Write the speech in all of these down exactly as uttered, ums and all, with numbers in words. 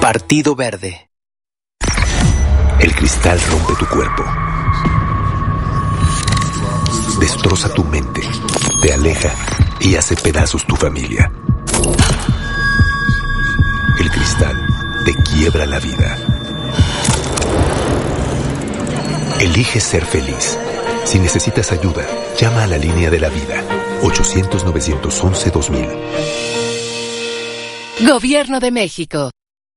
Partido Verde. El cristal rompe tu cuerpo, destroza tu mente, te aleja y hace pedazos tu familia. El cristal te quiebra la vida. Elige ser feliz. Si necesitas ayuda, llama a la línea de la vida. ochocientos, novecientos once, dos mil. Gobierno de México.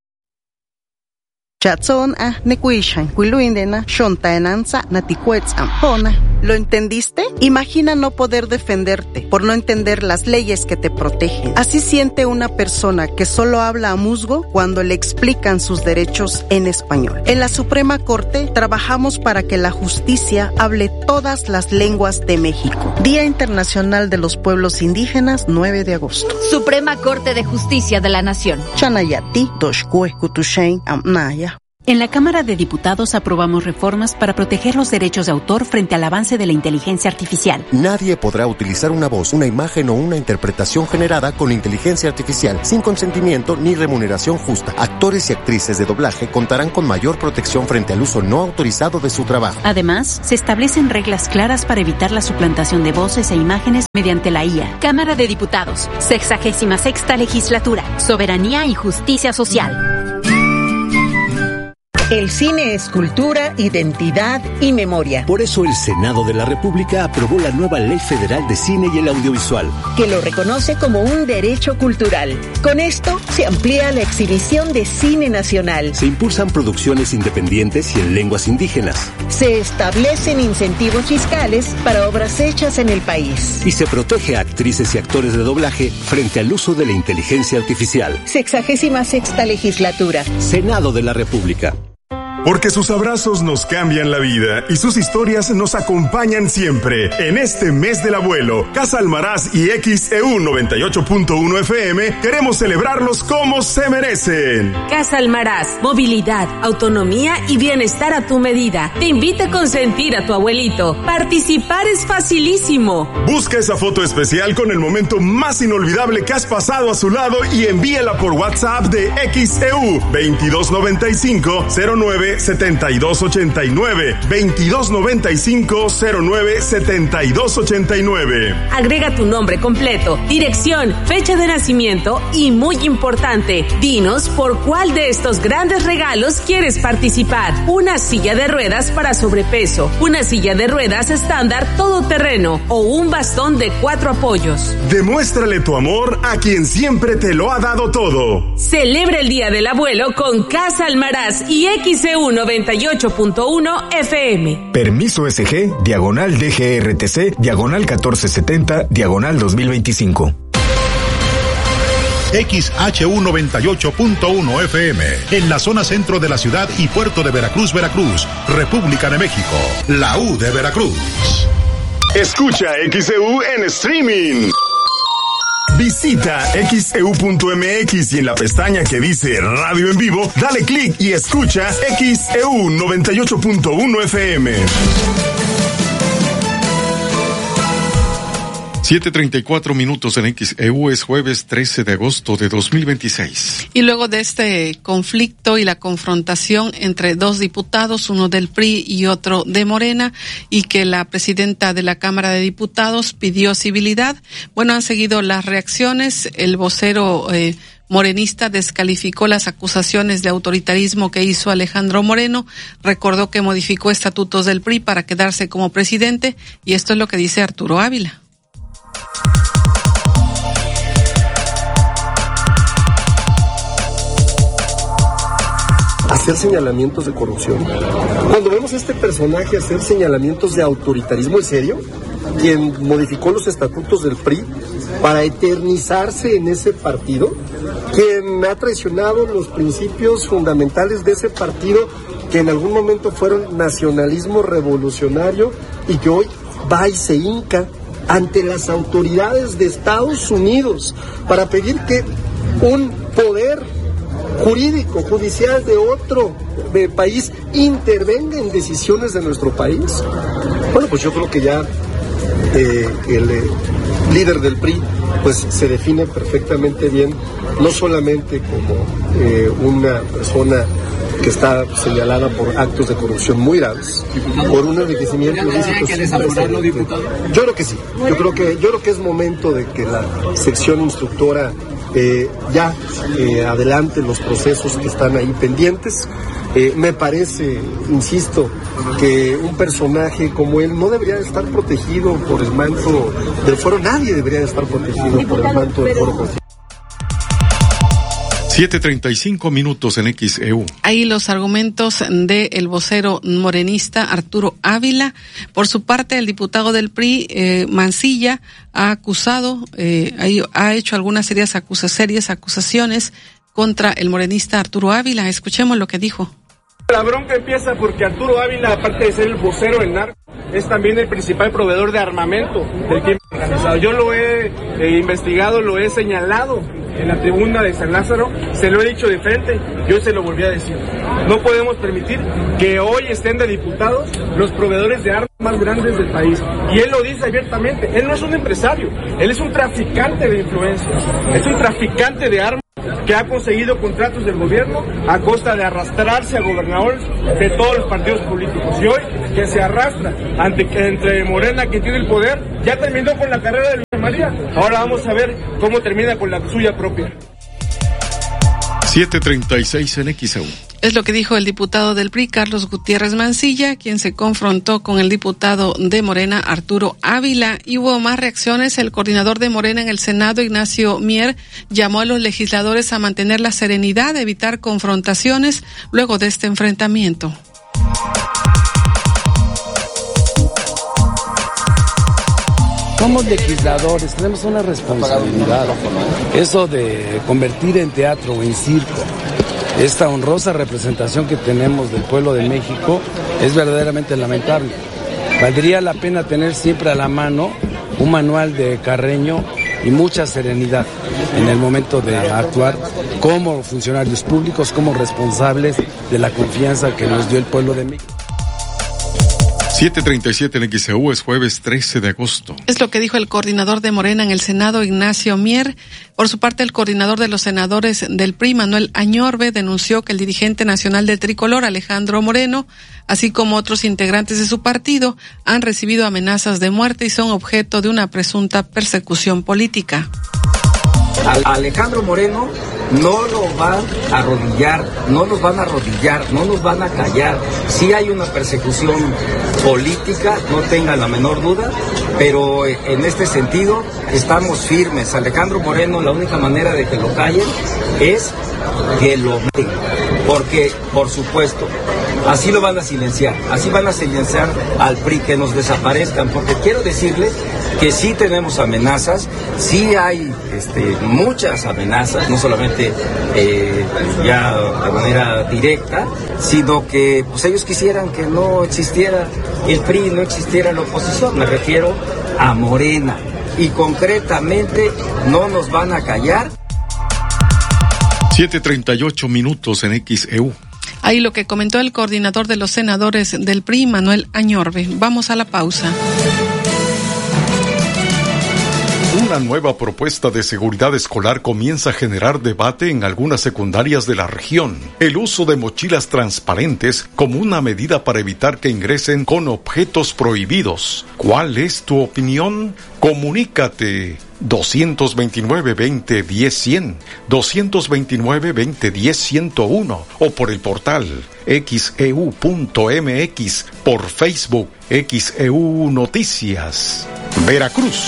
Chatson a nekuishan kuiluindena shontaenanza naticuetz ampona. ¿Lo entendiste? Imagina no poder defenderte por no entender las leyes que te protegen. Así siente una persona que solo habla a musgo cuando le explican sus derechos en español. En la Suprema Corte trabajamos para que la justicia hable todas las lenguas de México. Día Internacional de los Pueblos Indígenas, nueve de agosto. Suprema Corte de Justicia de la Nación. Chanayati, Doshkue, Kutushain, Amnaya. En la Cámara de Diputados aprobamos reformas para proteger los derechos de autor frente al avance de la inteligencia artificial. Nadie podrá utilizar una voz, una imagen o una interpretación generada con inteligencia artificial sin consentimiento ni remuneración justa. Actores y actrices de doblaje contarán con mayor protección frente al uso no autorizado de su trabajo. Además, se establecen reglas claras para evitar la suplantación de voces e imágenes mediante la I A. Cámara de Diputados, sexagésima sexta legislatura, soberanía y justicia social. El cine es cultura, identidad y memoria. Por eso el Senado de la República aprobó la nueva Ley Federal de Cine y el Audiovisual, que lo reconoce como un derecho cultural. Con esto se amplía la exhibición de cine nacional. Se impulsan producciones independientes y en lenguas indígenas. Se establecen incentivos fiscales para obras hechas en el país. Y se protege a actrices y actores de doblaje frente al uso de la inteligencia artificial. Sexagésima sexta legislatura. Senado de la República. Porque sus abrazos nos cambian la vida y sus historias nos acompañan siempre. En este mes del abuelo, Casa Almaraz y X E U noventa y ocho punto uno F M queremos celebrarlos como se merecen. Casa Almaraz, movilidad, autonomía y bienestar a tu medida. Te invita a consentir a tu abuelito. Participar es facilísimo. Busca esa foto especial con el momento más inolvidable que has pasado a su lado y envíala por WhatsApp de X E U veintidós noventa y cinco cero nueve setenta y dos ochenta y nueve, veintidós noventa y cinco cero nueve setenta y dos ochenta y nueve. Agrega tu nombre completo, dirección, fecha de nacimiento y, muy importante, dinos por cuál de estos grandes regalos quieres participar. Una silla de ruedas para sobrepeso, una silla de ruedas estándar todoterreno o un bastón de cuatro apoyos. Demuéstrale tu amor a quien siempre te lo ha dado todo. Celebra el Día del Abuelo con Casa Almaraz y X E U noventa y ocho punto uno F M. Permiso S G, diagonal D G R T C, diagonal catorce setenta, diagonal dos mil veinticinco. X H U noventa y ocho punto uno F M, en la zona centro de la ciudad y puerto de Veracruz, Veracruz, República de México, la U de Veracruz. Escucha X E U en streaming. Visita X E U punto M X y en la pestaña que dice Radio en Vivo, dale clic y escucha X E U noventa y ocho punto uno F M. siete treinta y cuatro minutos en X E U, es jueves trece de agosto de dos mil veintiséis. Y luego de este conflicto y la confrontación entre dos diputados, uno del P R I y otro de Morena, y que la presidenta de la Cámara de Diputados pidió civilidad, bueno, han seguido las reacciones. El vocero eh, morenista descalificó las acusaciones de autoritarismo que hizo Alejandro Moreno, recordó que modificó estatutos del P R I para quedarse como presidente, y esto es lo que dice Arturo Ávila. Hacer señalamientos de corrupción. Cuando vemos a este personaje hacer señalamientos de autoritarismo, ¿en serio? Quien modificó los estatutos del P R I para eternizarse en ese partido, quien ha traicionado los principios fundamentales de ese partido, que en algún momento fueron nacionalismo revolucionario y que hoy va y se hinca ante las autoridades de Estados Unidos para pedir que un poder jurídico, judicial de otro de país intervenga en decisiones de nuestro país. Bueno, pues yo creo que ya eh, el eh, líder del P R I pues se define perfectamente bien no solamente como eh, una persona que está señalada por actos de corrupción muy graves, por un enriquecimiento ilícito. Que desaforarlo, diputado? Yo creo que sí. Yo creo que, yo creo que es momento de que la sección instructora eh, ya eh, adelante los procesos que están ahí pendientes. Eh, me parece, insisto, que un personaje como él no debería estar protegido por el manto del foro. Nadie debería estar protegido por el manto del foro constitucional. siete treinta y cinco minutos en X E U. Ahí los argumentos del vocero morenista Arturo Ávila. Por su parte, el diputado del P R I, eh, Mancilla, ha acusado, eh, ha hecho algunas serias, acusa, serias acusaciones contra el morenista Arturo Ávila. Escuchemos lo que dijo. La bronca empieza porque Arturo Ávila, aparte de ser el vocero del narco, es también el principal proveedor de armamento del crimen organizado. Yo lo he eh, investigado, lo he señalado en la tribuna de San Lázaro, se lo he dicho de frente, yo se lo volví a decir. No podemos permitir que hoy estén de diputados los proveedores de armas más grandes del país. Y él lo dice abiertamente, él no es un empresario, él es un traficante de influencias, es un traficante de armas que ha conseguido contratos del gobierno a costa de arrastrarse a gobernadores de todos los partidos políticos. Y hoy que se arrastra ante, entre Morena, que tiene el poder, ya terminó con la carrera de Luis María. Ahora vamos a ver cómo termina con la suya propia. siete treinta y seis en X E U. Es lo que dijo el diputado del P R I, Carlos Gutiérrez Mancilla, quien se confrontó con el diputado de Morena, Arturo Ávila, y hubo más reacciones. El coordinador de Morena en el Senado, Ignacio Mier, llamó a los legisladores a mantener la serenidad, evitar confrontaciones luego de este enfrentamiento. Somos legisladores, tenemos una responsabilidad. Eso de convertir en teatro o en circo esta honrosa representación que tenemos del pueblo de México es verdaderamente lamentable. Valdría la pena tener siempre a la mano un manual de Carreño y mucha serenidad en el momento de actuar como funcionarios públicos, como responsables de la confianza que nos dio el pueblo de México. siete treinta y siete en X E U, es jueves trece de agosto. Es lo que dijo el coordinador de Morena en el Senado, Ignacio Mier. Por su parte, el coordinador de los senadores del P R I, Manuel Añorbe, denunció que el dirigente nacional del Tricolor, Alejandro Moreno, así como otros integrantes de su partido, han recibido amenazas de muerte y son objeto de una presunta persecución política. A Alejandro Moreno no lo van a arrodillar, no nos van a arrodillar, no nos van a callar. Sí hay una persecución política, no tengan la menor duda, pero en este sentido estamos firmes. Alejandro Moreno, la única manera de que lo callen es que lo maten, porque, por supuesto, así lo van a silenciar, así van a silenciar al P R I, que nos desaparezcan, porque quiero decirles que sí tenemos amenazas, sí hay este, muchas amenazas, no solamente eh, ya de manera directa, sino que pues ellos quisieran que no existiera el P R I, no existiera la oposición. Me refiero a Morena, y concretamente no nos van a callar. siete treinta y ocho minutos en X E U. Ahí lo que comentó el coordinador de los senadores del P R I, Manuel Añorbe. Vamos a la pausa. Una nueva propuesta de seguridad escolar comienza a generar debate en algunas secundarias de la región. El uso de mochilas transparentes como una medida para evitar que ingresen con objetos prohibidos. ¿Cuál es tu opinión? Comunícate. dos dos nueve, veinte, diez, cien, dos dos nueve, veinte, diez, ciento uno o por el portal x e u punto m x, por Facebook X E U Noticias. Veracruz.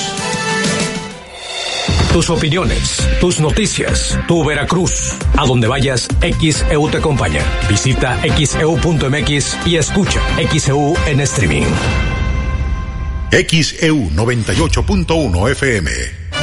Tus opiniones, tus noticias, tu Veracruz. A donde vayas, X E U te acompaña. Visita x e u punto m x y escucha X E U en streaming. X E U noventa y ocho punto uno F M.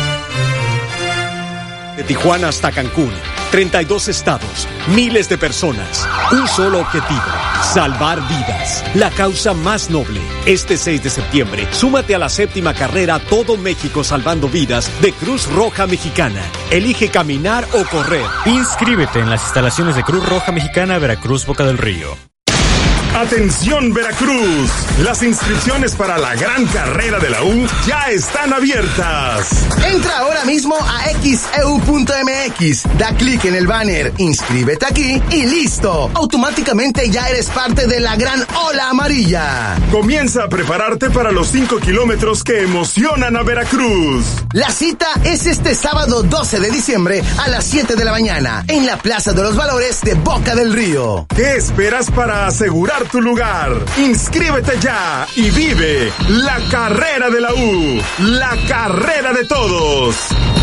De Tijuana hasta Cancún, treinta y dos estados, miles de personas, un solo objetivo, salvar vidas. La causa más noble. Este seis de septiembre, súmate a la séptima carrera Todo México Salvando Vidas de Cruz Roja Mexicana. Elige caminar o correr. Inscríbete en las instalaciones de Cruz Roja Mexicana, Veracruz, Boca del Río. Atención Veracruz, las inscripciones para la gran carrera de la U ya están abiertas. Entra ahora mismo a x e u punto m x, da clic en el banner, inscríbete aquí y listo. Automáticamente ya eres parte de la gran ola amarilla. Comienza a prepararte para los cinco kilómetros que emocionan a Veracruz. La cita es este sábado doce de diciembre a las siete de la mañana en la Plaza de los Valores de Boca del Río. ¿Qué esperas para asegurar tu lugar? Inscríbete ya y vive la carrera de la U, la carrera de todos.